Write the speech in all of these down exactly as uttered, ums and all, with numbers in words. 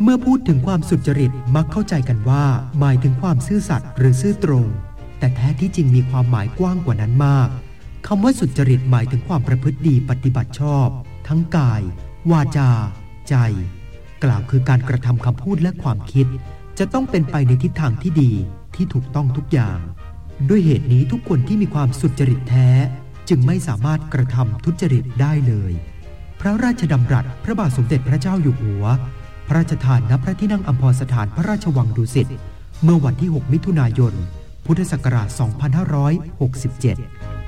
เมื่อพูดถึงความสุจริตมักเข้าใจกันว่าหมายถึงความซื่อสัตย์หรือซื่อตรงแต่แท้ที่จริงมีความหมายกว้างกว่านั้นมากคำว่าสุจริตหมายถึงความประพฤติดีปฏิบัติชอบทั้งกายวาจาใจกล่าวคือการกระทำคำพูดและความคิดจะต้องเป็นไปในทิศทางที่ดีที่ถูกต้องทุกอย่างด้วยเหตุนี้ทุกคนที่มีความสุจริตแท้จึงไม่สามารถกระทำทุจริตได้เลยพระราชดำรัสพระบาทสมเด็จพระเจ้าอยู่หัวพระราชทานณพระที่นั่งอัมพรสถานพระราชวังดุสิตเมื่อวันที่หกมิถุนายนพุทธศักราชสองพันห้าร้อยหกสิบเจ็ด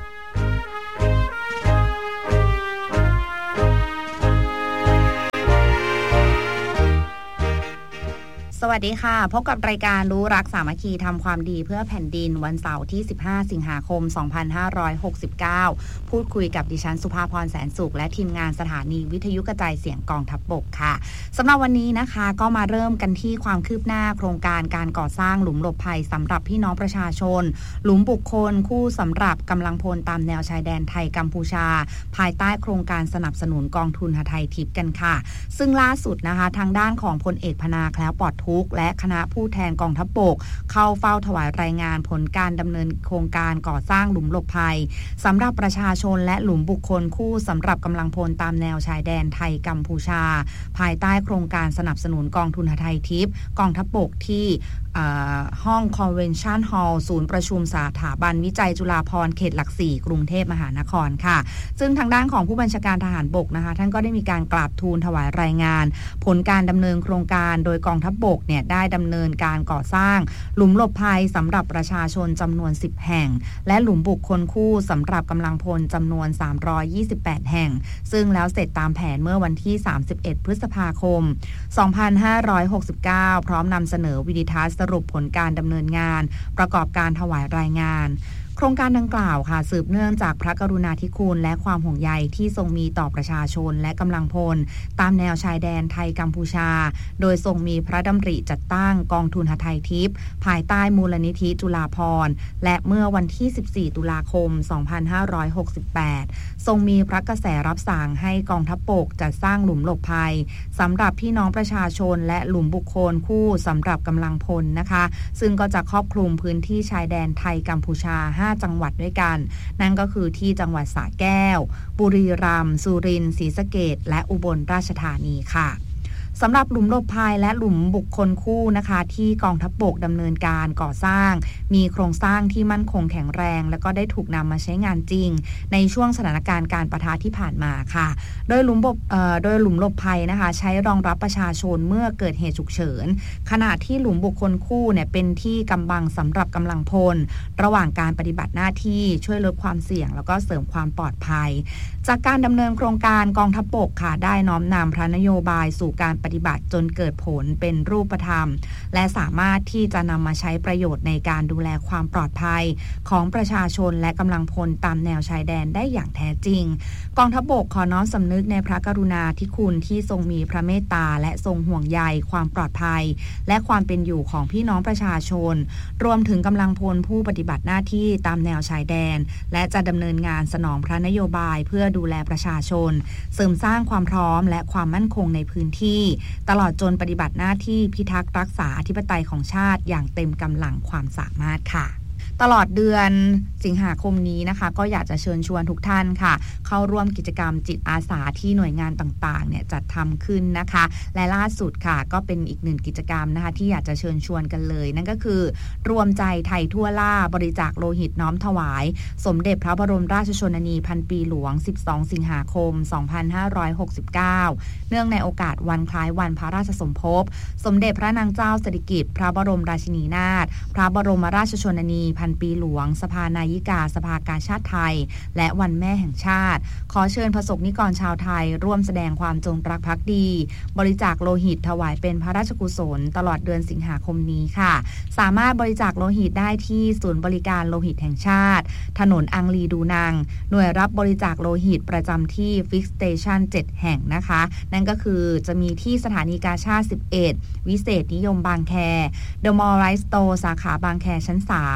สวัสดีค่ะพบกับรายการรู้รักสามัคคีทำความดีเพื่อแผ่นดินวันเสาร์ที่สิบห้าสิงหาคมสองพันห้าร้อยหกสิบเก้าพูดคุยกับดิฉันสุภาพรแสนสุขและทีมงานสถานีวิทยุกระจายเสียงกองทัพบกค่ะสำหรับวันนี้นะคะก็มาเริ่มกันที่ความคืบหน้าโครงการการก่อสร้างหลุมหลบภัยสำหรับพี่น้องประชาชนหลุมบุคคลคู่สำหรับกำลังพลตามแนวชายแดนไทยกัมพูชาภายใต้โครงการสนับสนุนกองทุนหทัยทิพย์กันค่ะซึ่งล่าสุดนะคะทางด้านของพลเอกพนาแคล้วปลอดทุกข์และคณะผู้แทนกองทัพบกเข้าเฝ้าถวายรายงานผลการดำเนินโครงการก่อสร้างหลุมหลบภัยสำหรับประชาชนและหลุมบุคคลคู่สำหรับกำลังพลตามแนวชายแดนไทยกัมพูชาภายใต้โครงการสนับสนุนกองทุนหทัยทิพย์กองทัพบกที่ห้องคอนเวนชั่นฮอลล์ศูนย์ประชุมสถาบันวิจัยจุฬาภรณ์เขตหลักสี่กรุงเทพมหานครค่ะซึ่งทางด้านของผู้บัญชาการทหารบกนะคะท่านก็ได้มีการกราบทูลถวายรายงานผลการดำเนินโครงการโดยกองทัพบกเนี่ยได้ดำเนินการก่อสร้างหลุมหลบภัยสำหรับประชาชนจำนวนสิบแห่งและหลุมบุคคลคู่สำหรับกำลังพลจำนวนสามร้อยยี่สิบแปดแห่งซึ่งแล้วเสร็จตามแผนเมื่อวันที่สามสิบเอ็ดพฤษภาคมสองพันห้าร้อยหกสิบเก้าพร้อมนำเสนอวิดีทัศน์สรุปผลการดำเนินงานประกอบการถวายรายงานโครงการดังกล่าวค่ะสืบเนื่องจากพระกรุณาธิคุณและความห่วงใยที่ทรงมีต่อประชาชนและกำลังพลตามแนวชายแดนไทยกัมพูชาโดยทรงมีพระดำริจัดตั้งกองทุนหทัยทิพย์ภายใต้มูลนิธิจุฬาภรณ์และเมื่อวันที่สิบสี่ตุลาคมสองพันห้าร้อยหกสิบแปดทรงมีพระกระแสรับสั่งให้กองทัพบกจัดสร้างหลุมหลบภัยสำหรับพี่น้องประชาชนและหลุมบุคคลคู่สำหรับกำลังพลนะคะซึ่งก็จะครอบคลุมพื้นที่ชายแดนไทยกัมพูชาห้าจังหวัดด้วยกันนั่นก็คือที่จังหวัดสระแก้วบุรีรัมย์สุรินทร์ศรีสะเกษและอุบลราชธานีค่ะสำหรับหลุมหลบภัยและหลุมบุคคลคู่นะคะที่กองทัพบกดำเนินการก่อสร้างมีโครงสร้างที่มั่นคงแข็งแรงและก็ได้ถูกนำมาใช้งานจริงในช่วงสถานการณ์การปะทะที่ผ่านมาค่ะโดยหลุมเอ่อโดยหลุมหลบภัยนะคะใช้รองรับประชาชนเมื่อเกิดเหตุฉุกเฉินขณะที่หลุมบุคคลคู่เนี่ยเป็นที่กำบังสำหรับกำลังพลระหว่างการปฏิบัติหน้าที่ช่วยลดความเสี่ยงแล้วก็เสริมความปลอดภัยจากการดำเนินโครงการกองทัพบกค่ะได้น้อมนำพระนโยบายสู่การปฏิบัติจนเกิดผลเป็นรูปธรรมและสามารถที่จะนำมาใช้ประโยชน์ในการดูแลความปลอดภัยของประชาชนและกำลังพลตามแนวชายแดนได้อย่างแท้จริงกองทัพบกขอน้อมสำนึกในพระกรุณาธิคุณที่ทรงมีพระเมตตาและทรงห่วงใยความปลอดภัยและความเป็นอยู่ของพี่น้องประชาชนรวมถึงกำลังพลผู้ปฏิบัติหน้าที่ตามแนวชายแดนและจะดำเนินงานสนองพระนโยบายเพื่อดูแลประชาชนเสริมสร้างความพร้อมและความมั่นคงในพื้นที่ตลอดจนปฏิบัติหน้าที่พิทักษ์รักษาอธิปไตยของชาติอย่างเต็มกำลังความสามารถค่ะตลอดเดือนสิงหาคมนี้นะคะก็อยากจะเชิญชวนทุกท่านค่ะเข้าร่วมกิจกรรมจิตอาสาที่หน่วยงานต่างๆเนี่ยจัดทำขึ้นนะคะและล่าสุดค่ะก็เป็นอีกหนึ่งกิจกรรมนะคะที่อยากจะเชิญชวนกันเลยนั่นก็คือรวมใจไทยทั่วล่าบริจาคโลหิตน้อมถวายสมเด็จพระบรมราชชนนีพันปีหลวงสิบสองสิงหาคมสองพันห้าร้อยหกสิบเก้าเนื่องในโอกาสวันคล้ายวันพระราชสมภพสมเด็จพระนางเจ้าสิริกิติ์พระบรมราชินีนาถพระบรมราชชนนีพันปีหลวงสภานายิกาสภากาชาดไทยและวันแม่แห่งชาติขอเชิญประสบนิกรชาวไทยร่วมแสดงความจงรักภักดีบริจาคโลหิตถวายเป็นพระราชกุศลตลอดเดือนสิงหาคมนี้ค่ะสามารถบริจาคโลหิตได้ที่ศูนย์บริการโลหิตแห่งชาติถนนอังรีดูนังหน่วยรับบริจาคโลหิตประจำที่ฟิกสเตชันเจ็ดแห่งนะคะนั่นก็คือจะมีที่สถานีกาชาดสิบเอ็ดวิเศษนิยมบางแคเดอะมอลล์ไรสโตร์สาขาบางแคชั้นสาม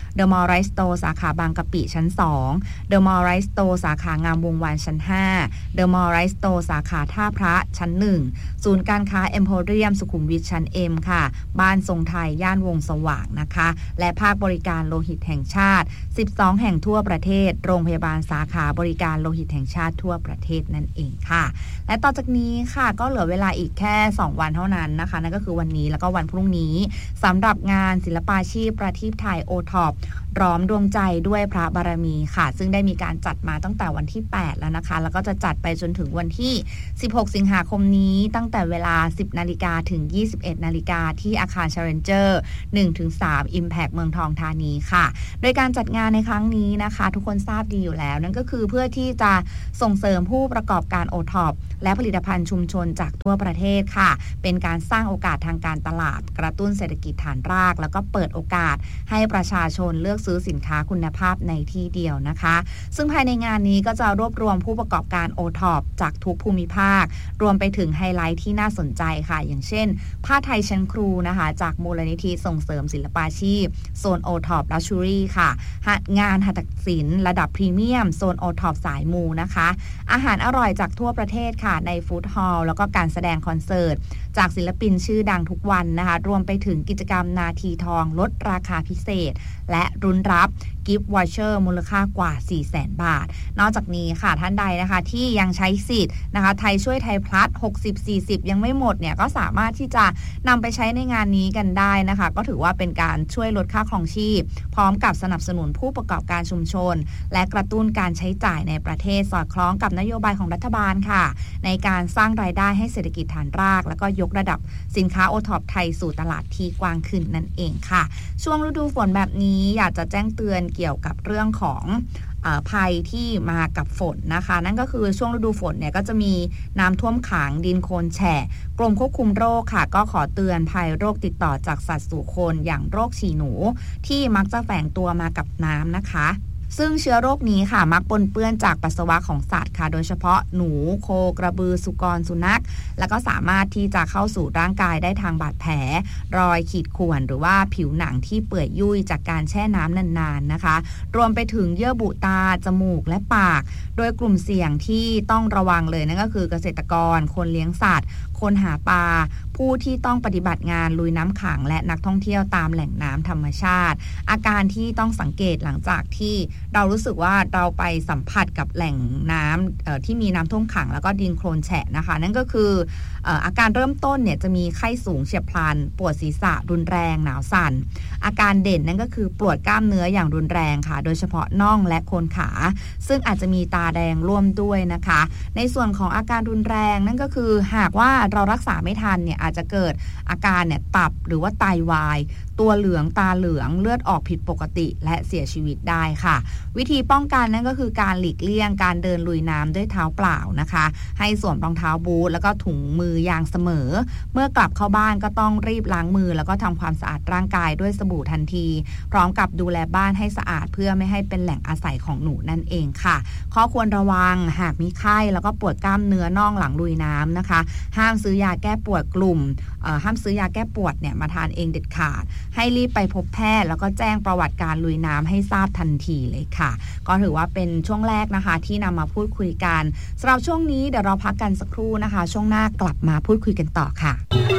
The Mall Right Store สาขาบางกะปิชั้นสอง The Mall Right Store สาขางามวงวานชั้นห้า The Mall Right Store สาขาท่าพระชั้นหนึ่งศูนย์การค้า Emporium สุขุมวิทชั้น M ค่ะบ้านทรงไทยย่านวงสว่างนะคะและภาคบริการโลหิตแห่งชาติสิบสองแห่งทั่วประเทศโรงพยาบาลสาขาบริการโลหิตแห่งชาติทั่วประเทศนั่นเองค่ะและต่อจากนี้ค่ะก็เหลือเวลาอีกแค่สองวันเท่านั้นนะคะนั่นก็คือวันนี้แล้วก็วันพรุ่งนี้สำหรับงานศิลปาชีพประทีปไทย โอ ท็อป ร้อมดวงใจด้วยพระบารมีค่ะซึ่งได้มีการจัดมาตั้งแต่วันที่แปดแล้วนะคะแล้วก็จะจัดไปจนถึงวันที่สิบหกสิงหาคมนี้ตั้งแต่เวลา สิบนาฬิกาถึง ยี่สิบเอ็ดนาฬิกาที่อาคาร Challenger หนึ่งถึงสาม Impact เมืองทองธานีค่ะโดยการจัดงานในครั้งนี้นะคะทุกคนทราบดีอยู่แล้วนั่นก็คือเพื่อที่จะส่งเสริมผู้ประกอบการ โอ ท็อป และผลิตภัณฑ์ชุมชนจากทั่วประเทศค่ะเป็นการสร้างโอกาสทางการตลาดกระตุ้นเศรษฐกิจฐานรากแล้วก็เปิดโอกาสให้ประชาชนเลือกซื้อสินค้าคุณภาพในที่เดียวนะคะซึ่งภายในงานนี้ก็จะรวบรวมผู้ประกอบการ โอ ท็อป จากทุกภูมิภาครวมไปถึงไฮไลท์ที่น่าสนใจค่ะอย่างเช่นผ้าไทยชั้นครูนะคะจากมูลนิธิส่งเสริมศิลปาชีพโซน โอ ท็อป Luxury ค่ะงานหัตถศิลป์ระดับพรีเมียมโซน โอ ท็อป สายมูนะคะอาหารอร่อยจากทั่วประเทศค่ะในฟู้ดฮอลล์แล้วก็การแสดงคอนเสิร์ตจากศิลปินชื่อดังทุกวันนะคะรวมไปถึงกิจกรรมนาทีทองลดราคาพิเศษและรุ้นรับกิฟต์วอเชอร์มูลค่ากว่า สี่แสน บาทนอกจากนี้ค่ะท่านใดนะคะที่ยังใช้สิทธิ์นะคะไทยช่วยไทยพลัสหกสิบ สี่สิบยังไม่หมดเนี่ยก็สามารถที่จะนำไปใช้ในงานนี้กันได้นะคะก็ถือว่าเป็นการช่วยลดค่าครองชีพพร้อมกับสนับสนุนผู้ประกอบการชุมชนและกระตุ้นการใช้จ่ายในประเทศสอดคล้องกับนโยบายของรัฐบาลค่ะในการสร้างรายได้ให้เศรษฐกิจฐานรากแล้วก็ยกระดับสินค้า โอ ท็อป ไทยสู่ตลาดที่กว้างขึ้นนั่นเองค่ะช่วงฤดูฝนแบบนี้อยากจะแจ้งเตือนเกี่ยวกับเรื่องของภัยที่มากับฝนนะคะนั่นก็คือช่วงฤดูฝนเนี่ยก็จะมีน้ำท่วมขังดินโคลนแฉะกรมควบคุมโรคค่ะก็ขอเตือนภัยโรคติดต่อจากสัตว์สู่คนอย่างโรคฉี่หนูที่มักจะแฝงตัวมากับน้ำนะคะซึ่งเชื้อโรคนี้ค่ะมักปนเปื้อนจากปัสสาวะของสัตว์ค่ะโดยเฉพาะหนูโคกระบือสุกรสุนัขแล้วก็สามารถที่จะเข้าสู่ร่างกายได้ทางบาดแผลรอยขีดข่วนหรือว่าผิวหนังที่เปื่อยยุ่ยจากการแช่น้ำนานๆนะคะรวมไปถึงเยื่อบุตาจมูกและปากโดยกลุ่มเสี่ยงที่ต้องระวังเลยนั่นก็คือเกษตรกรคนเลี้ยงสัตว์คนหาปลาผู้ที่ต้องปฏิบัติงานลุยน้ำขังและนักท่องเที่ยวตามแหล่งน้ำธรรมชาติอาการที่ต้องสังเกตหลังจากที่เรารู้สึกว่าเราไปสัมผัสกับแหล่งน้ำที่มีน้ำท่วมขังแล้วก็ดินโคลนแฉะนะคะนั่นก็คืออาการเริ่มต้นเนี่ยจะมีไข้สูงเฉียบพลันปวดศีรษะรุนแรงหนาวสั่นอาการเด่นนั่นก็คือปวดกล้ามเนื้ออย่างรุนแรงค่ะโดยเฉพาะน่องและโคนขาซึ่งอาจจะมีตาแดงร่วมด้วยนะคะในส่วนของอาการรุนแรงนั่นก็คือหากว่าเรารักษาไม่ทันเนี่ยอาจจะเกิดอาการเนี่ยตับหรือว่าไตวายตัวเหลืองตาเหลืองเลือดออกผิดปกติและเสียชีวิตได้ค่ะวิธีป้องกันนั่นก็คือการหลีกเลี่ยงการเดินลุยน้ำด้วยเท้าเปล่านะคะให้สวมรองเท้าบูทแล้วก็ถุงมือยางเสมอเมื่อกลับเข้าบ้านก็ต้องรีบล้างมือแล้วก็ทำความสะอาดร่างกายด้วยสบู่ทันทีพร้อมกับดูแลบ้านให้สะอาดเพื่อไม่ให้เป็นแหล่งอาศัยของหนูนั่นเองค่ะข้อควรระวังหากมีไข้แล้วก็ปวดกล้ามเนื้อน่องหลังลุยน้ำนะคะห้ามซื้อยาแก้ปวดกลุ่มห้ามซื้อยาแก้ปวดเนี่ยมาทานเองเด็ดขาดให้รีบไปพบแพทย์แล้วก็แจ้งประวัติการลุยน้ำให้ทราบทันทีเลยค่ะก็ถือว่าเป็นช่วงแรกนะคะที่นำมาพูดคุยกันสำหรับช่วงนี้เดี๋ยวเราพักกันสักครู่นะคะช่วงหน้ากลับมาพูดคุยกันต่อค่ะ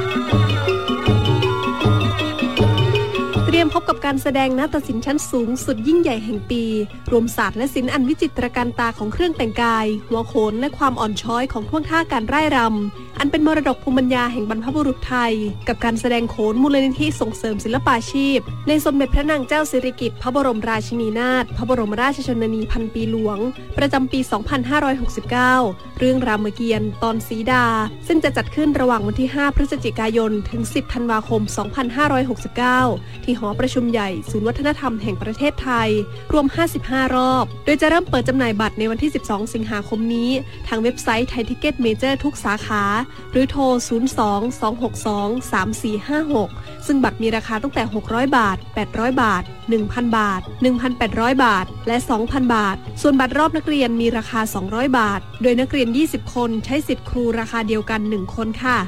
เตรียมพบกับการแสดงนาฏศิลป์ชั้นสูงสุดยิ่งใหญ่แห่งปีรวมศาสตร์และศิลป์อันวิจิตรการตาของเครื่องแต่งกายหัวโขนและความอ่อนช้อยของท่วงท่าการร่ายรำอันเป็นมรดกภูมิปัญญาแห่งบรรพบุรุษไทยกับการแสดงโขนมูลนิธิส่งเสริมศิลปาชีพในสมเด็จพระนางเจ้าสิริกิติ์พระบรมราชินีนาถพระบรมราชชนนีพันปีหลวงประจำปีสองพันห้าร้อยหกสิบเก้าเรื่องรามเกียรติ์ตอนสีดาซึ่งจะจัดขึ้นระหว่างวันที่ห้าพฤศจิกายนถึงสิบธันวาคมสองพันห้าร้อยหกสิบเก้าที่หอประชุมใหญ่ศูนย์วัฒนธรรมแห่งประเทศไทยรวมห้าสิบห้ารอบโดยจะเริ่มเปิดจำหน่ายบัตรในวันที่สิบสองสิงหาคมนี้ทางเว็บไซต์ไทยทิกเก็ตเมเจอร์ทุกสาขาหรือโทรศูนย์ สอง สอง หก สอง สาม สี่ ห้า หกซึ่งบัตรมีราคาตั้งแต่หกร้อยบาทแปดร้อยบาท หนึ่งพัน บาท หนึ่งพันแปดร้อย บาทและ สองพัน บาทส่วนบัตรรอบนักเรียนมีราคาสองร้อยบาทโดยนักเรียนยี่สิบคนใช้สิทธิ์ครูราคาเดียวกันหนึ่งคนค่ะ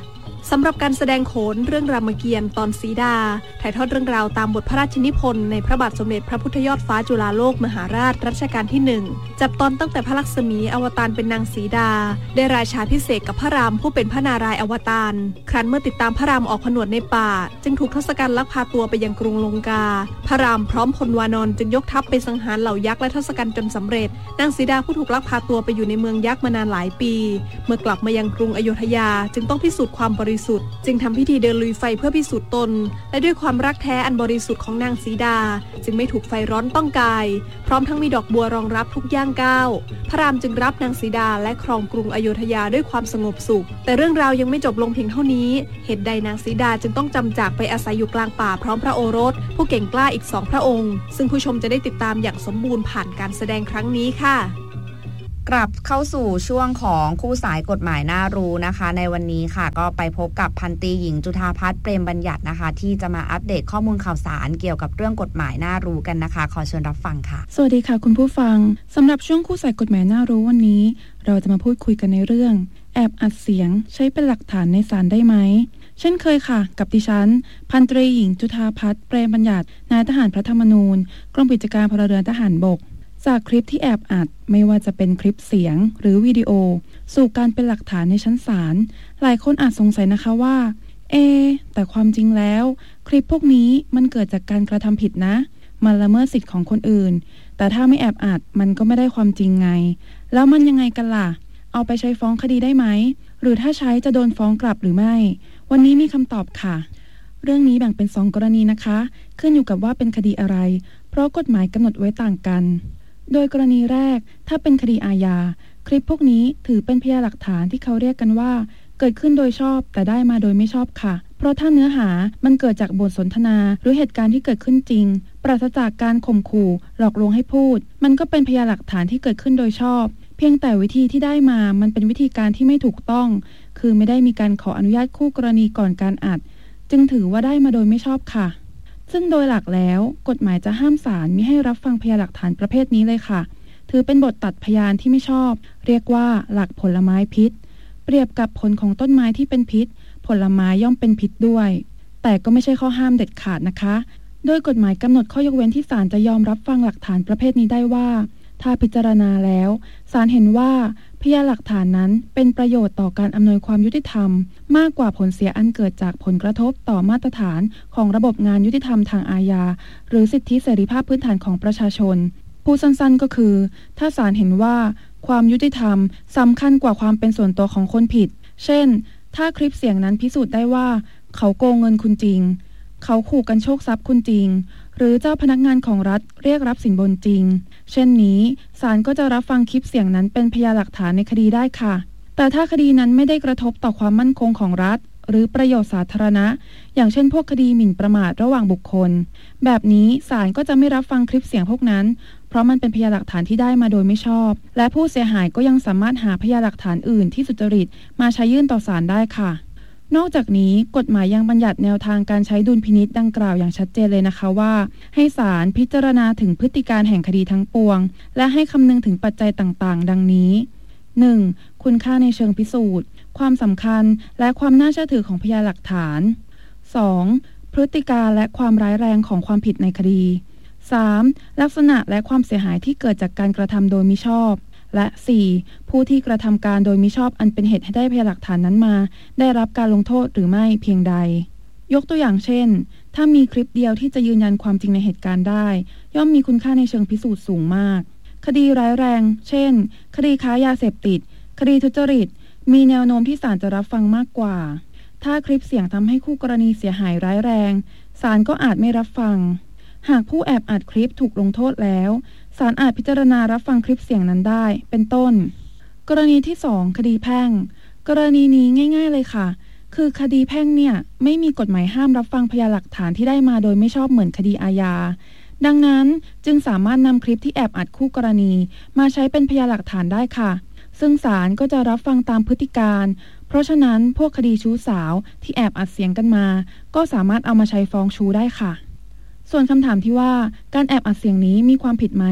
สำหรับการแสดงโขนเรื่องรามเกียรติ์ตอนสีดาถ่ายทอดเรื่องราวตามบทพระราชนิพนธ์ในพระบาทสมเด็จพระพุทธยอดฟ้าจุฬาโลกมหาราชรัชกาลที่หนึ่งจับตอนตั้งแต่พระลักษมีอวตารเป็นนางสีดาได้ราชาพิเศษกับพระรามผู้เป็นพระนารายณ์อวตารครั้นเมื่อติดตามพระรามออกผนวดในป่าจึงถูกทศกัณฐ์ลักพาตัวไปยังกรุงลงกาพระรามพร้อมพลวานรจึงยกทัพไปสังหารเหล่ายักษ์และทศกัณฐ์จนสำเร็จนางสีดาผู้ถูกลักพาตัวไปอยู่ในเมืองยักษ์มานานหลายปีเมื่อกลับมายังกรุงอโยธยาจึงต้องพิสูจน์ความบริสุทธิ์จึงทำพิธีเดินลุยไฟเพื่อพิสูจน์ตนและด้วยความรักแท้อันบริสุทธิ์ของนางสีดาจึงไม่ถูกไฟร้อนต้องกายพร้อมทั้งมีดอกบัวรองรับทุกย่างก้าวพระรามจึงรับนางสีดาและครองกรุงอโยธยาด้วยความสงบสุขแต่เรื่องราวยังไม่จบลงเพียงเท่านี้เหตุใดนางสีดาจึงต้องจำจากไปอาศัยอยู่กลางป่าพร้อมพระโอรสผู้เก่งกล้าอีกสองพระองค์ซึ่งผู้ชมจะได้ติดตามอย่างสมบูรณ์ผ่านการแสดงครั้งนี้ค่ะกลับเข้าสู่ช่วงของคู่สายกฎหมายน่ารู้นะคะในวันนี้ค่ะก็ไปพบกับพันตรีหญิงจุฑาภัทรเปรมบัญญัตินะคะที่จะมาอัปเดตข้อมูลข่าวสารเกี่ยวกับเรื่องกฎหมายน่ารู้กันนะคะขอเชิญรับฟังค่ะสวัสดีค่ะคุณผู้ฟังสำหรับช่วงคู่สายกฎหมายน่ารู้วันนี้เราจะมาพูดคุยกันในเรื่องแอบอัดเสียงใช้เป็นหลักฐานในศาลได้ไหมเช่นเคยค่ะกับดิฉันพันตรีหญิงจุฑาภัทรเปรมบัญญัตินายทหารพระธรรมนูญกรมกิจการพลเรือนทหารบกจากคลิปที่แอบอัดไม่ว่าจะเป็นคลิปเสียงหรือวิดีโอสู่การเป็นหลักฐานในชั้นศาลหลายคนอาจสงสัยนะคะว่าเอแต่ความจริงแล้วคลิปพวกนี้มันเกิดจากการกระทำผิดนะมันละเมิดสิทธิ์ของคนอื่นแต่ถ้าไม่แอบอัดมันก็ไม่ได้ความจริงไงแล้วมันยังไงกันล่ะเอาไปใช้ฟ้องคดีได้ไหมหรือถ้าใช้จะโดนฟ้องกลับหรือไม่วันนี้มีคำตอบค่ะเรื่องนี้แบ่งเป็นสองกรณีนะคะขึ้นอยู่กับว่าเป็นคดีอะไรเพราะกฎหมายกำหนดไว้ต่างกันโดยกรณีแรกถ้าเป็นคดีอาญาคลิปพวกนี้ถือเป็นพยานหลักฐานที่เขาเรียกกันว่าเกิดขึ้นโดยชอบแต่ได้มาโดยไม่ชอบค่ะเพราะถ้าเนื้อหามันเกิดจากบทสนทนาหรือเหตุการณ์ที่เกิดขึ้นจริงปราศจากการข่มขู่หลอกลวงให้พูดมันก็เป็นพยานหลักฐานที่เกิดขึ้นโดยชอบเพียงแต่วิธีที่ได้มามันเป็นวิธีการที่ไม่ถูกต้องคือไม่ได้มีการขออนุญาตคู่กรณีก่อนการอัดจึงถือว่าได้มาโดยไม่ชอบค่ะซึ่งโดยหลักแล้วกฎหมายจะห้ามศาลมิให้รับฟังพยานหลักฐานประเภทนี้เลยค่ะถือเป็นบทตัดพยานที่ไม่ชอบเรียกว่าหลักผลไม้พิษเปรียบกับผลของต้นไม้ที่เป็นพิษผลไม้ย่อมเป็นพิษด้วยแต่ก็ไม่ใช่ข้อห้ามเด็ดขาดนะคะโดยกฎหมายกำหนดข้อยกเว้นที่ศาลจะยอมรับฟังหลักฐานประเภทนี้ได้ว่าถ้าพิจารณาแล้วศาลเห็นว่าพยานหลักฐานนั้นเป็นประโยชน์ต่อการอำนวยความยุติธรรมมากกว่าผลเสียอันเกิดจากผลกระทบต่อมาตรฐานของระบบงานยุติธรรมทางอาญาหรือสิทธิเสรีภาพพื้นฐานของประชาชนพูดสั้นๆก็คือถ้าศาลเห็นว่าความยุติธรรมสำคัญกว่าความเป็นส่วนตัวของคนผิดเช่นถ้าคลิปเสียงนั้นพิสูจน์ได้ว่าเขาโกงเงินคุณจริงเขาขู่กันโชคทรัพย์คุณจริงหรือเจ้าพนักงานของรัฐเรียกรับสินบนจริงเช่นนี้ศาลก็จะรับฟังคลิปเสียงนั้นเป็นพยานหลักฐานในคดีได้ค่ะแต่ถ้าคดีนั้นไม่ได้กระทบต่อความมั่นคงของรัฐหรือประโยชน์สาธารณะอย่างเช่นพวกคดีหมิ่นประมาทระหว่างบุคคลแบบนี้ศาลก็จะไม่รับฟังคลิปเสียงพวกนั้นเพราะมันเป็นพยานหลักฐานที่ได้มาโดยไม่ชอบและผู้เสียหายก็ยังสามารถหาพยานหลักฐานอื่นที่สุจริตมาใช้ยื่นต่อศาลได้ค่ะนอกจากนี้กฎหมายยังบัญญัติแนวทางการใช้ดุลพินิจดังกล่าวอย่างชัดเจนเลยนะคะว่าให้ศาลพิจารณาถึงพฤติการแห่งคดีทั้งปวงและให้คำนึงถึงปัจจัยต่างๆดังนี้ หนึ่ง. คุณค่าในเชิงพิสูจน์ความสำคัญและความน่าเชื่อถือของพยานหลักฐาน สอง. พฤติการและความร้ายแรงของความผิดในคดี สาม. ลักษณะและความเสียหายที่เกิดจากการกระทำโดยมิชอบและ สี่. ผู้ที่กระทำการโดยมิชอบอันเป็นเหตุให้ได้พยานหลักฐานนั้นมาได้รับการลงโทษหรือไม่เพียงใดยกตัวอย่างเช่นถ้ามีคลิปเดียวที่จะยืนยันความจริงในเหตุการณ์ได้ย่อมมีคุณค่าในเชิงพิสูจน์สูงมากคดีร้ายแรงเช่นคดีค้ายาเสพติดคดีทุจริตมีแนวโน้มที่ศาลจะรับฟังมากกว่าถ้าคลิปเสียงทำให้คู่กรณีเสียหายร้ายแรงศาลก็อาจไม่รับฟังหากผู้แอบอัดคลิปถูกลงโทษแล้วศาลอาจพิจารณารับฟังคลิปเสียงนั้นได้เป็นต้นกรณีที่สองคดีแพ่งกรณีนี้ง่ายๆเลยค่ะคือคดีแพ่งเนี่ยไม่มีกฎหมายห้ามรับฟังพยานหลักฐานที่ได้มาโดยไม่ชอบเหมือนคดีอาญาดังนั้นจึงสามารถนำคลิปที่แอบอัดคู่กรณีมาใช้เป็นพยานหลักฐานได้ค่ะซึ่งศาลก็จะรับฟังตามพฤติการเพราะฉะนั้นพวกคดีชู้สาวที่แอบอัดเสียงกันมาก็สามารถเอามาใช้ฟ้องชู้ได้ค่ะส่วนคำถามที่ว่าการแอบอัดเสียงนี้มีความผิดไหม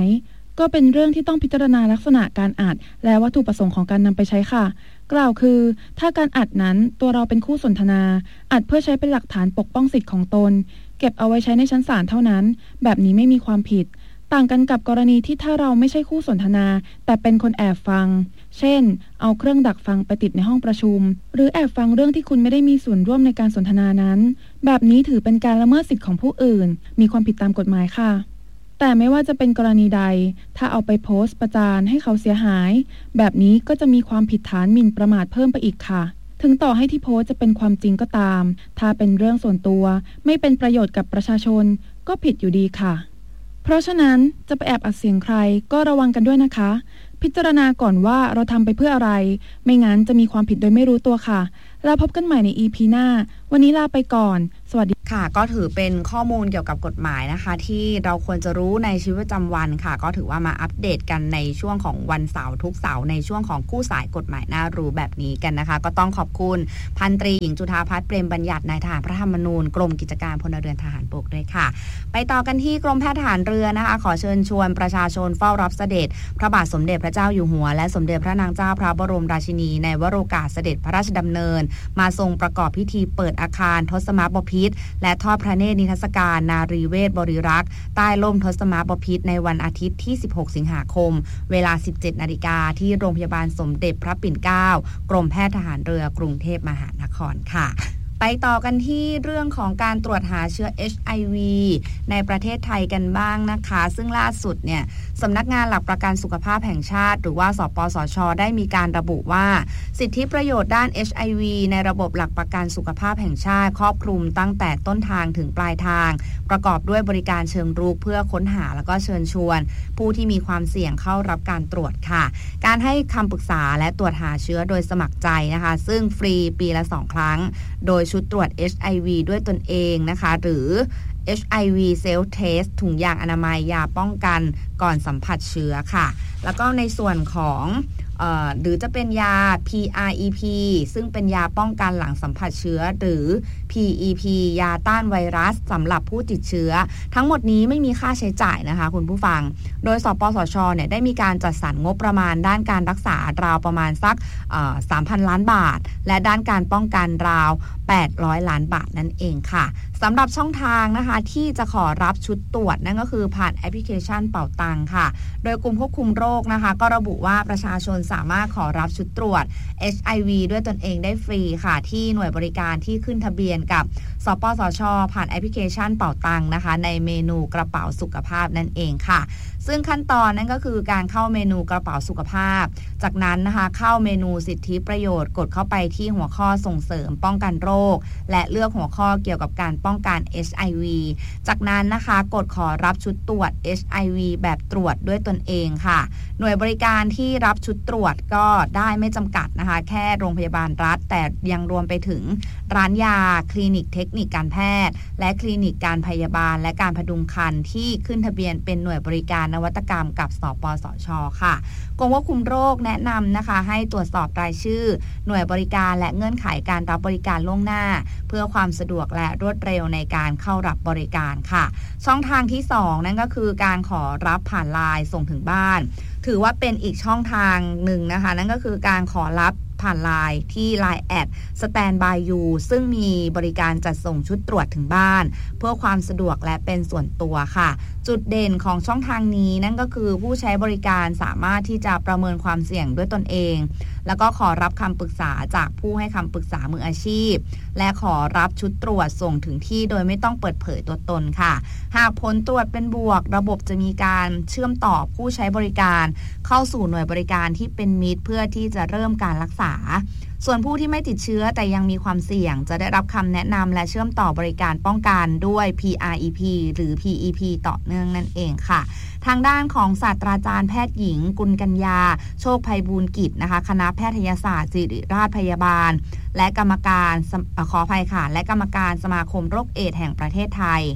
ก็เป็นเรื่องที่ต้องพิจารณาลักษณะการอัดและวัตถุประสงค์ของการนำไปใช้ค่ะกล่าวคือถ้าการอัดนั้นตัวเราเป็นคู่สนทนาอัดเพื่อใช้เป็นหลักฐานปกป้องสิทธิ์ของตนเก็บเอาไว้ใช้ในชั้นศาลเท่านั้นแบบนี้ไม่มีความผิดต่างกันกับกรณีที่ถ้าเราไม่ใช่คู่สนทนาแต่เป็นคนแอบฟังเช่นเอาเครื่องดักฟังไปติดในห้องประชุมหรือแอบฟังเรื่องที่คุณไม่ได้มีส่วนร่วมในการสนทนานั้นแบบนี้ถือเป็นการละเมิดสิทธิ์ของผู้อื่นมีความผิดตามกฎหมายค่ะแต่ไม่ว่าจะเป็นกรณีใดถ้าเอาไปโพสต์ประจานให้เขาเสียหายแบบนี้ก็จะมีความผิดฐานหมิ่นประมาทเพิ่มไปอีกค่ะถึงต่อให้ที่โพสต์จะเป็นความจริงก็ตามถ้าเป็นเรื่องส่วนตัวไม่เป็นประโยชน์กับประชาชนก็ผิดอยู่ดีค่ะเพราะฉะนั้นจะไปแอบอัดเสียงใครก็ระวังกันด้วยนะคะพิจารณาก่อนว่าเราทำไปเพื่ออะไรไม่งั้นจะมีความผิดโดยไม่รู้ตัวค่ะแล้วพบกันใหม่ใน อี พี หน้าวันนี้ลาไปก่อนสวัสดีค่ะก็ถือเป็นข้อมูลเกี่ยวกับกฎหมายนะคะที่เราควรจะรู้ในชีวิตประจำวันค่ะก็ถือว่ามาอัปเดตกันในช่วงของวันเสาร์ทุกเสาร์ในช่วงของคู่สายกฎหมายน่ารู้แบบนี้กันนะคะก็ต้องขอบคุณพันตรีหญิงจุฑาภัทรเปรมบัญญัตินายทหารพระธรรมนูญกรมกิจการพลเรือนทหารบกด้วยค่ะไปต่อกันที่กรมแพทย์ทหารเรือนะคะขอเชิญชวนประชาชนเฝ้ารับเสด็จพระบาทสมเด็จพระเจ้าอยู่หัวและสมเด็จพระนางเจ้าพระบรมราชินีในวโรกาสเสด็จพระราชดำเนินมาทรงประกอบพิธีเปิดอาคารทศมบพิตรและทอดพระเนตรนิทรรศการนารีเวชบริรักษ์ใต้ร่มทศมบพิตรในวันอาทิตย์ที่สิบหกสิงหาคมเวลา สิบเจ็ดนาฬิกาที่โรงพยาบาลสมเด็จพระปิ่นเกล้ากรมแพทย์ทหารเรือกรุงเทพมหานครค่ะไปต่อกันที่เรื่องของการตรวจหาเชื้อ เอช ไอ วี ในประเทศไทยกันบ้างนะคะซึ่งล่าสุดเนี่ยสำนักงานหลักประกันสุขภาพแห่งชาติหรือว่าสปสช.ได้มีการระบุว่าสิทธิประโยชน์ด้าน เอช ไอ วี ในระบบหลักประกันสุขภาพแห่งชาติครอบคลุมตั้งแต่ต้นทางถึงปลายทางประกอบด้วยบริการเชิงรุกเพื่อค้นหาแล้วก็เชิญชวนผู้ที่มีความเสี่ยงเข้ารับการตรวจค่ะการให้คำปรึกษาและตรวจหาเชื้อโดยสมัครใจนะคะซึ่งฟรีปีละสองครั้งโดยชุดตรวจ เอช ไอ วี ด้วยตนเองนะคะหรือ เอช ไอ วี Self Test ถุงยางอนามัยยาป้องกันก่อนสัมผัสเชื้อค่ะแล้วก็ในส่วนของเอ่อหรือจะเป็นยา พี อาร์ อี พี ซึ่งเป็นยาป้องกันหลังสัมผัสเชื้อหรือ พี อี พี ยาต้านไวรัสสำหรับผู้ติดเชื้อทั้งหมดนี้ไม่มีค่าใช้จ่ายนะคะคุณผู้ฟังโดยสปสช.เนี่ยได้มีการจัดสรรงบประมาณด้านการรักษาราวประมาณสักเอ่อ สามพัน ล้านบาทและด้านการป้องกันราวแปดร้อยล้านบาทนั่นเองค่ะสำหรับช่องทางนะคะที่จะขอรับชุดตรวจนั่นก็คือผ่านแอปพลิเคชันเป่าตังค่ะโดยกรมควบคุมโรคนะคะก็ระบุว่าประชาชนสามารถขอรับชุดตรวจ เอช ไอ วี ด้วยตนเองได้ฟรีค่ะที่หน่วยบริการที่ขึ้นทะเบียนกับสปสช.ผ่านแอปพลิเคชันเป่าตังนะคะในเมนูกระเป๋าสุขภาพนั่นเองค่ะซึ่งขั้นตอนนั้นก็คือการเข้าเมนูกระเป๋าสุขภาพจากนั้นนะคะเข้าเมนูสิทธิประโยชน์กดเข้าไปที่หัวข้อส่งเสริมป้องกันโรคและเลือกหัวข้อเกี่ยวกับการป้องกัน เอช ไอ วี จากนั้นนะคะกดขอรับชุดตรวจ เอช ไอ วี แบบตรวจด้วยตนเองค่ะหน่วยบริการที่รับชุดตรวจก็ได้ไม่จำกัดนะคะแค่โรงพยาบาลรัฐแต่ยังรวมไปถึงร้านยาคลินิกเทคนิคการแพทย์และคลินิกการพยาบาลและการพดุงครรภ์ที่ขึ้นทะเบียนเป็นหน่วยบริการนวัตกรรมกับสปสช.ค่ะกรมควบคุมโรคแนะนำนะคะให้ตรวจสอบรายชื่อหน่วยบริการและเงื่อนไขการรับบริการล่วงหน้าเพื่อความสะดวกและรวดเร็วในการเข้ารับบริการค่ะช่องทางที่สองนั่นก็คือการขอรับผ่านไลน์ส่งถึงบ้านถือว่าเป็นอีกช่องทางหนึ่งนะคะนั่นก็คือการขอรับผ่านไลน์ที่ ไลน์ แอท Stand by You ซึ่งมีบริการจัดส่งชุดตรวจถึงบ้านเพื่อความสะดวกและเป็นส่วนตัวค่ะจุดเด่นของช่องทางนี้นั่นก็คือผู้ใช้บริการสามารถที่จะประเมินความเสี่ยงด้วยตนเองแล้วก็ขอรับคำปรึกษาจากผู้ให้คำปรึกษามืออาชีพและขอรับชุดตรวจส่งถึงที่โดยไม่ต้องเปิดเผยตัวตนค่ะหากผลตรวจเป็นบวกระบบจะมีการเชื่อมต่อผู้ใช้บริการเข้าสู่หน่วยบริการที่เป็นมิตรเพื่อที่จะเริ่มการรักษาส่วนผู้ที่ไม่ติดเชื้อแต่ยังมีความเสี่ยงจะได้รับคำแนะนำและเชื่อมต่อบริการป้องกันด้วย พี อาร์ อี พี หรือ พี อี พี ต่อเนื่องนั่นเองค่ะทางด้านของศาสตราจารย์แพทย์หญิงกุลกัญญาโชคไพบูลย์กิจนะคะคณะแพทยศาสตร์ศิริราชพยาบาลและกรรมการขออภัยค่ะและกรรมการสมาคมโรคเอดส์แห่งประเทศไทย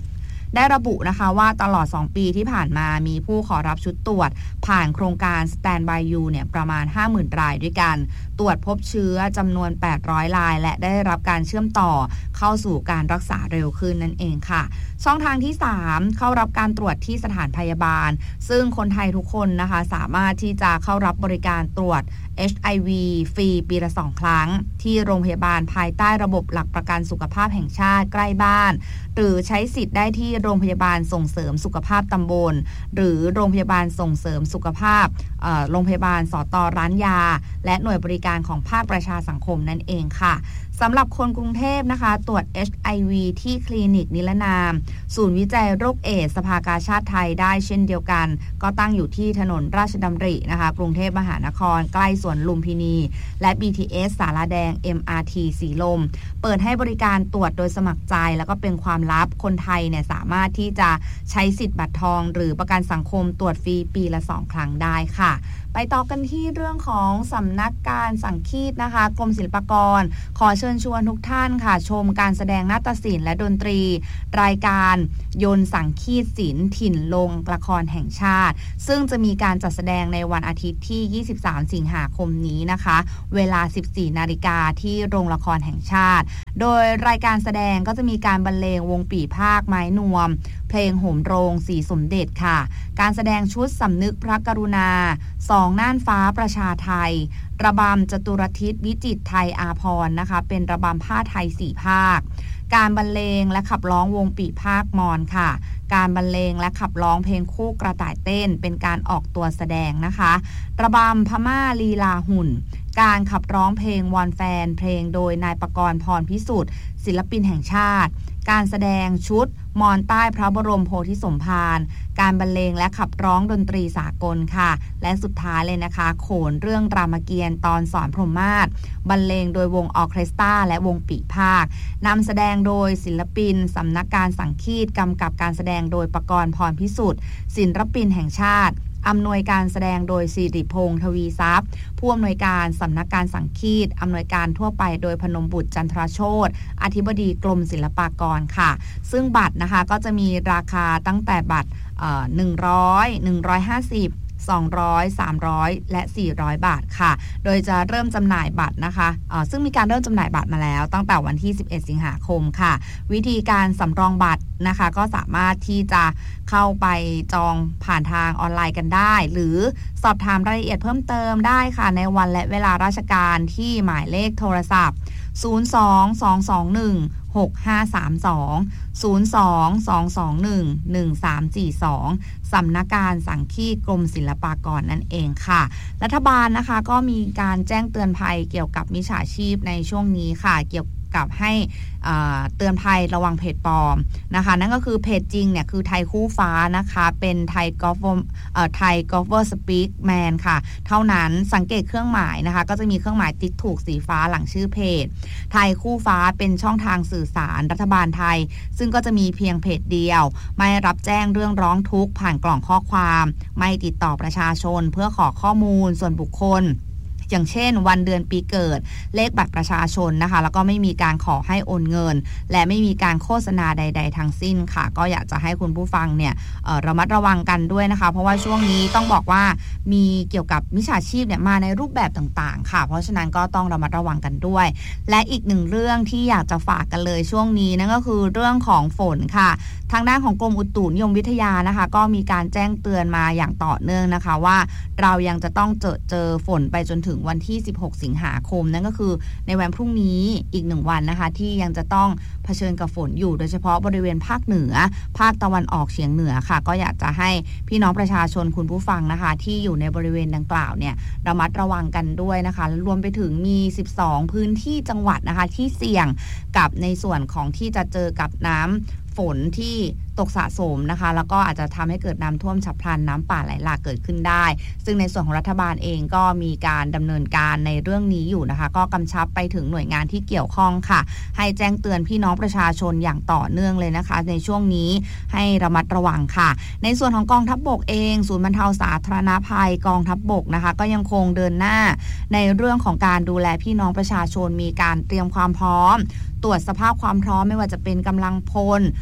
ได้ระบุนะคะว่าตลอดสองปีที่ผ่านมามีผู้ขอรับชุดตรวจผ่านโครงการ Stand by You เนี่ยประมาณ ห้าหมื่น รายด้วยกันตรวจพบเชื้อจำนวนแปดร้อยรายและได้รับการเชื่อมต่อเข้าสู่การรักษาเร็วขึ้นนั่นเองค่ะช่องทางที่สามเข้ารับการตรวจที่สถานพยาบาลซึ่งคนไทยทุกคนนะคะสามารถที่จะเข้ารับบริการตรวจ เอช ไอ วี ฟรีปีละสองครั้งที่โรงพยาบาลภายใต้ระบบหลักประกันสุขภาพแห่งชาติใกล้บ้านหรือใช้สิทธิ์ได้ที่โรงพยาบาลส่งเสริมสุขภาพตำบลหรือโรงพยาบาลส่งเสริมสุขภาพโรงพยาบาลสต.ร้านยาและหน่วยบริการของภาคประชาสังคมนั่นเองค่ะสำหรับคนกรุงเทพนะคะตรวจ เอช ไอ วี ที่คลินิกนิรนามศูนย์วิจัยโรคเอดส์สภากาชาติไทยได้เช่นเดียวกันก็ตั้งอยู่ที่ถนนราชดำรินะคะกรุงเทพมหานครใกล้สวนลุมพินีและ บี ที เอส สารแดง เอ็ม อาร์ ที สีลมเปิดให้บริการตรวจโดยสมัครใจแล้วก็เป็นความลับคนไทยเนี่ยสามารถที่จะใช้สิทธิ์บัตรทองหรือประกันสังคมตรวจฟรีปีละสองครั้งได้ค่ะไปต่อกันที่เรื่องของสำนักการสังคีตนะคะกรมศิลปากรขอเชิญชวนทุกท่านค่ะชมการแสดงนาฏศิลป์และดนตรีรายการยนต์สังคีตศิลป์ถิ่นลงละครแห่งชาติซึ่งจะมีการจัดแสดงในวันอาทิตย์ที่ยี่สิบสามสิงหาคมนี้นะคะเวลา สิบสี่นาฬิกาที่โรงละครแห่งชาติโดยรายการแสดงก็จะมีการบรรเลงวงปี่ภาคไม้นวมเพลงโหมโรงสีสมเด็จค่ะการแสดงชุดสำนึกพระกรุณาสองน่านฟ้าประชาไทยระบำจตุรทิศวิจิตรไทยอาภรณ์นะคะเป็นระบำผ้าไทยสี่ภาคการบรรเลงและขับร้องวงปี่ภาคมอญค่ะการบรรเลงและขับร้องเพลงคู่กระต่ายเต้นเป็นการออกตัวแสดงนะคะระบำพม่าลีลาหุ่นการขับร้องเพลงวอนแฟนเพลงโดยนายประกรณ์พรพิสุทธิ์ศิลปินแห่งชาติการแสดงชุดมอญใต้พระบรมโพธิสมภารการบรรเลงและขับร้องดนตรีสากลค่ะและสุดท้ายเลยนะคะโขนเรื่องรามเกียรติ์ตอนสอนพรหมมาศบรรเลงโดยวงออร์เคสตราและวงปี่ภาคนำแสดงโดยศิลปินสำนักการสังคีตกำกับการแสดงโดยประกรณ์พรพิสุทธิ์ศิลปินแห่งชาติอำนวยการแสดงโดยสิริพงษ์ทวีทรัพย์ผู้อำนวยการสำนักการสังคีตอำนวยการทั่วไปโดยพนมบุตรจันทรโชติอธิบดีกรมศิลปากรค่ะซึ่งบัตรนะคะก็จะมีราคาตั้งแต่บัตรเอ่อหนึ่งร้อย หนึ่งร้อยห้าสิบสองร้อย สามร้อยและสี่ร้อยบาทค่ะโดยจะเริ่มจำหน่ายบัตรนะคะซึ่งมีการเริ่มจำหน่ายบัตรมาแล้วตั้งแต่วันที่สิบเอ็ดสิงหาคมค่ะวิธีการสำรองบัตรนะคะก็สามารถที่จะเข้าไปจองผ่านทางออนไลน์กันได้หรือสอบถามรายละเอียดเพิ่มเติมได้ค่ะในวันและเวลาราชการที่หมายเลขโทรศัพท์ศูนย์ สอง สอง สอง หนึ่ง หก ห้า สาม สอง ศูนย์ สอง สอง สอง หนึ่ง หนึ่ง สาม สี่ สองสำนักการสังคีตกรมศิลปากรนั่นเองค่ะรัฐบาลนะคะก็มีการแจ้งเตือนภัยเกี่ยวกับมิจฉาชีพในช่วงนี้ค่ะเกี่ยวกับให้เตือนภัยระวังเพจปลอมนะคะนั่นก็คือเพจจริงเนี่ยคือไทยคู่ฟ้านะคะเป็นไทยกอล์ฟไทยกอล์ฟเวอร์สปีกแมนค่ะเท่านั้นสังเกตเครื่องหมายนะคะก็จะมีเครื่องหมายติ๊กถูกสีฟ้าหลังชื่อเพจไทยคู่ฟ้าเป็นช่องทางสื่อสารรัฐบาลไทยซึ่งก็จะมีเพียงเพจเดียวไม่รับแจ้งเรื่องร้องทุกข์ผ่านกล่องข้อความไม่ติดต่อประชาชนเพื่อขอข้อมูลส่วนบุคคลอย่างเช่นวันเดือนปีเกิดเลขบัตรประชาชนนะคะแล้วก็ไม่มีการขอให้โอนเงินและไม่มีการโฆษณาใดๆทั้งสิ้นค่ะก็อยากจะให้คุณผู้ฟังเนี่ยระมัดระวังกันด้วยนะคะเพราะว่าช่วงนี้ต้องบอกว่ามีเกี่ยวกับมิจฉาชีพเนี่ยมาในรูปแบบต่างๆค่ะเพราะฉะนั้นก็ต้องระมัดระวังกันด้วยและอีกหนึ่งเรื่องที่อยากจะฝากกันเลยช่วงนี้นั่นก็คือเรื่องของฝนค่ะทางด้านของกรมอุตุนิยมวิทยานะคะก็มีการแจ้งเตือนมาอย่างต่อเนื่องนะคะว่าเรายังจะต้องเจอเจอฝนไปจนถึงวันที่สิบหกสิงหาคมนั่นก็คือในวันพรุ่งนี้อีกหนึ่งวันนะคะที่ยังจะต้องเผชิญกับฝนอยู่โดยเฉพาะบริเวณภาคเหนือภาคตะวันออกเฉียงเหนือค่ะก็อยากจะให้พี่น้องประชาชนคุณผู้ฟังนะคะที่อยู่ในบริเวณดังกล่าวเนี่ยระมัดระวังกันด้วยนะคะรวมไปถึงมีสิบสองพื้นที่จังหวัดนะคะที่เสี่ยงกับในส่วนของที่จะเจอกับน้ำฝนที่ตกสะสมนะคะแล้วก็อาจจะทำให้เกิดน้ำท่วมฉับพลันน้ำป่าไหลหลากเกิดขึ้นได้ซึ่งในส่วนของรัฐบาลเองก็มีการดำเนินการในเรื่องนี้อยู่นะคะก็กำชับไปถึงหน่วยงานที่เกี่ยวข้องค่ะให้แจ้งเตือนพี่น้องประชาชนอย่างต่อเนื่องเลยนะคะในช่วงนี้ให้ระมัดระวังค่ะในส่วนของกองทัพบกเองศูนย์บรรเทาสาธารณภัยกองทัพบกนะคะก็ยังคงเดินหน้าในเรื่องของการดูแลพี่น้องประชาชนมีการเตรียมความพร้อมตรวจสภาพความพร้อมไม่ว่าจะเป็นกำลังพล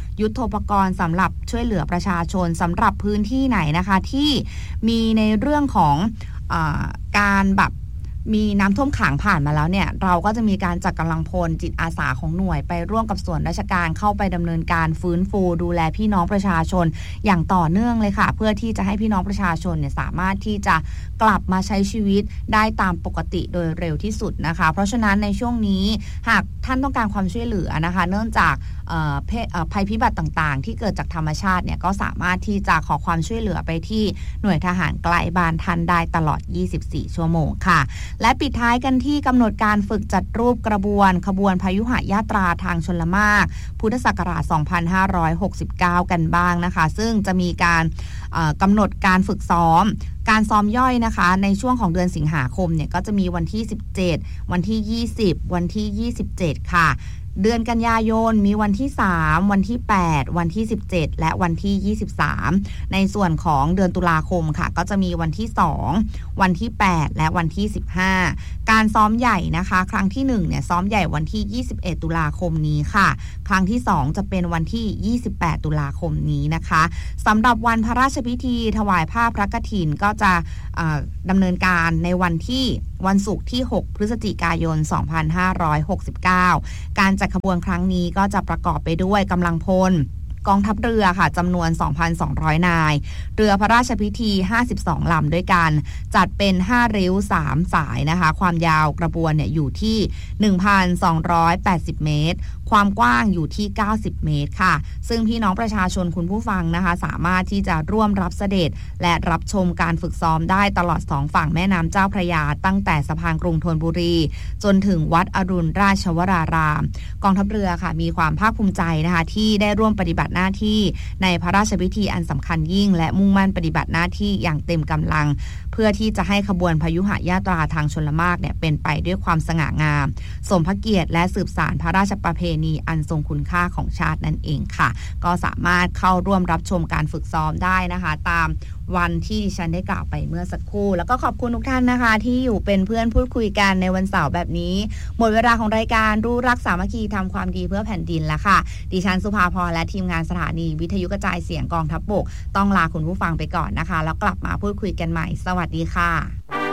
ยุทโธปกรณ์สำหรับช่วยเหลือประชาชนสำหรับพื้นที่ไหนนะคะที่มีในเรื่องของอ่าการแบบมีน้ำท่วมขังผ่านมาแล้วเนี่ยเราก็จะมีการจัดกำลังพลจิตอาสาของหน่วยไปร่วมกับส่วนราชการเข้าไปดำเนินการฟื้นฟูดูแลพี่น้องประชาชนอย่างต่อเนื่องเลยค่ะเพื่อที่จะให้พี่น้องประชาชนเนี่ยสามารถที่จะกลับมาใช้ชีวิตได้ตามปกติโดยเร็วที่สุดนะคะเพราะฉะนั้นในช่วงนี้หากท่านต้องการความช่วยเหลือนะคะเนื่องจากภัยพิบัติต่างๆที่เกิดจากธรรมชาติเนี่ยก็สามารถที่จะขอความช่วยเหลือไปที่หน่วยทหารใกล้บ้านท่านได้ตลอดยี่สิบสี่ชั่วโมงค่ะและปิดท้ายกันที่กำหนดการฝึกจัดรูปกระบวนขบวนพายุหยาตราทางชลมารพุทธศักราชสองพันห้าร้อยหกสิบเก้ากันบ้างนะคะซึ่งจะมีการกำหนดการฝึกซ้อมการซ้อมย่อยนะคะในช่วงของเดือนสิงหาคมเนี่ยก็จะมีวันที่สิบเจ็ดวันที่ยี่สิบวันที่ยี่สิบเจ็ดค่ะเดือนกันยายนมีวันที่สามวันที่แปดวันที่สิบเจ็ดและวันที่ยี่สิบสามในส่วนของเดือนตุลาคมค่ะก็จะมีวันที่สองวันที่แปดและวันที่สิบห้าการซ้อมใหญ่นะคะครั้งที่หนึ่งเนี่ยซ้อมใหญ่วันที่ยี่สิบเอ็ดตุลาคมนี้ค่ะครั้งที่สองจะเป็นวันที่ยี่สิบแปดตุลาคมนี้นะคะสำหรับวันพระราชพิธีถวายผ้าพระกฐินก็จะดำเนินการในวันที่วันศุกร์ที่หกพฤศจิกายนสองพันห้าร้อยหกสิบเก้าการจัดขบวนครั้งนี้ก็จะประกอบไปด้วยกำลังพลกองทัพเรือค่ะจำนวน สองพันสองร้อย นายเรือพระราชพิธีห้าสิบสองลำด้วยกันจัดเป็นห้าริ้วสามสายนะคะความยาวกระบวนเนี่ยอยู่ที่ หนึ่งพันสองร้อยแปดสิบ เมตรความกว้างอยู่ที่เก้าสิบเมตรค่ะซึ่งพี่น้องประชาชนคุณผู้ฟังนะคะสามารถที่จะร่วมรับเสด็จและรับชมการฝึกซ้อมได้ตลอดสองฝั่งแม่น้ำเจ้าพระยาตั้งแต่สะพานกรุงธนบุรีจนถึงวัดอรุณราชวรารามกองทัพเรือค่ะมีความภาคภูมิใจนะคะที่ได้ร่วมปฏิบัติหน้าที่ในพระราชพิธีอันสำคัญยิ่งและมุ่งมั่นปฏิบัติหน้าที่อย่างเต็มกำลังเพื่อที่จะให้ขบวนพยุหญาตราทางชลมารเนี่ยเป็นไปด้วยความสง่างามสมพระเกียรติและสืบสานพระราชประเพณีอันทรงคุณค่าของชาตินั่นเองค่ะก็สามารถเข้าร่วมรับชมการฝึกซ้อมได้นะคะตามวันที่ดิฉันได้กล่าวไปเมื่อสักครู่แล้วก็ขอบคุณทุกท่านนะคะที่อยู่เป็นเพื่อนพูดคุยกันในวันเสาร์แบบนี้หมดเวลาของรายการรู้รักสามัคคีทำความดีเพื่อแผ่นดินแล้วค่ะดิฉันสุภาพรและทีมงานสถานีวิทยุกระจายเสียงกองทัพบกต้องลาคุณผู้ฟังไปก่อนนะคะแล้วกลับมาพูดคุยกันใหม่สวัสดีค่ะ